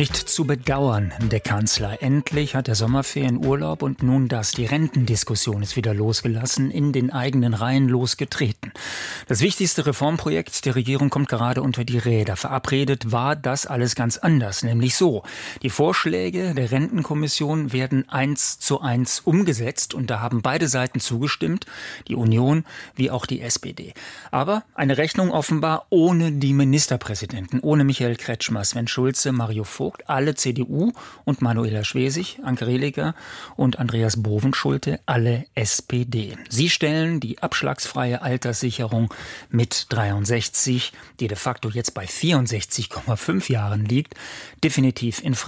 Nicht zu bedauern, der Kanzler. Endlich hat der Sommerferien Urlaub und nun das. Die Rentendiskussion ist wieder losgelassen, in den eigenen Reihen losgetreten. Das wichtigste Reformprojekt der Regierung kommt gerade unter die Räder. Verabredet war das alles ganz anders, nämlich so. Die Vorschläge der Rentenkommission werden 1:1 umgesetzt und da haben beide Seiten zugestimmt, die Union wie auch die SPD. Aber eine Rechnung offenbar ohne die Ministerpräsidenten, ohne Michael Kretschmer, Sven Schulze, Mario Vogt, alle CDU und Manuela Schwesig, Anke Rehliger und Andreas Bovenschulte, alle SPD. Sie stellen die abschlagsfreie Alterssicherung mit 63, die de facto jetzt bei 64,5 Jahren liegt, definitiv in Frage.